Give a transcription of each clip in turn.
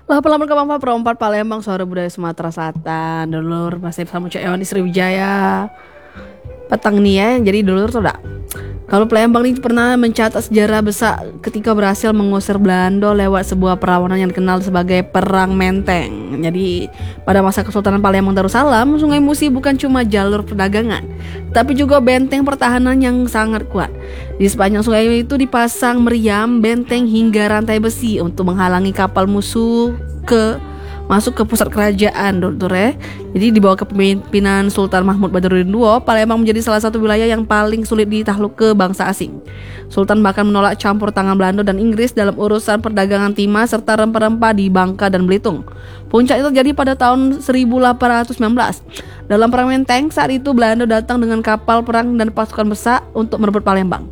Lah pelamar kemampuan perempat Palembang suara budaya Sumatera Selatan dulur masih sama Cak Ewan Sriwijaya petang nih ya. Jadi dulur tuh dak kalau Palembang ini pernah mencatat sejarah besar ketika berhasil mengusir Belanda lewat sebuah perlawanan yang dikenal sebagai Perang Menteng. Jadi pada masa Kesultanan Palembang Darussalam, Sungai Musi bukan cuma jalur perdagangan, tapi juga benteng pertahanan yang sangat kuat. Di sepanjang sungai itu dipasang meriam, benteng hingga rantai besi untuk menghalangi kapal musuh masuk ke pusat kerajaan, Dr. Jadi di bawah kepemimpinan Sultan Mahmud Badarudin II, Palembang menjadi salah satu wilayah yang paling sulit ditakluk ke bangsa asing. Sultan bahkan menolak campur tangan Belanda dan Inggris dalam urusan perdagangan timah serta rempah-rempah di Bangka dan Belitung. Puncak itu terjadi pada tahun 1819. Dalam Perang Menteng, saat itu Belanda datang dengan kapal perang dan pasukan besar untuk merebut Palembang.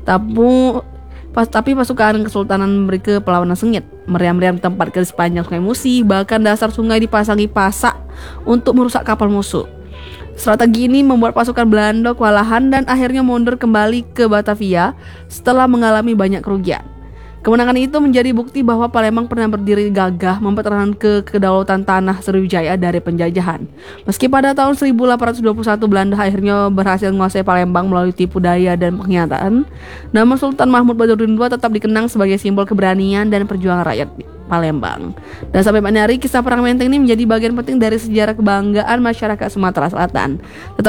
Tapi pasukan Kesultanan memberi perlawanan sengit. Meriam-meriam tempat ke sepanjang Sungai Musi, bahkan dasar sungai dipasangi pasak untuk merusak kapal musuh. Strategi ini membuat pasukan Belanda kewalahan dan akhirnya mundur kembali ke Batavia setelah mengalami banyak kerugian. Kemenangan itu menjadi bukti bahwa Palembang pernah berdiri gagah mempertahankan kedaulatan tanah Sriwijaya dari penjajahan. Meski pada tahun 1821 Belanda akhirnya berhasil menguasai Palembang melalui tipu daya dan pengkhianatan, nama Sultan Mahmud Badarudin II tetap dikenang sebagai simbol keberanian dan perjuangan rakyat Palembang. Dan sampai pada hari kisah Perang Menteng ini menjadi bagian penting dari sejarah kebanggaan masyarakat Sumatera Selatan.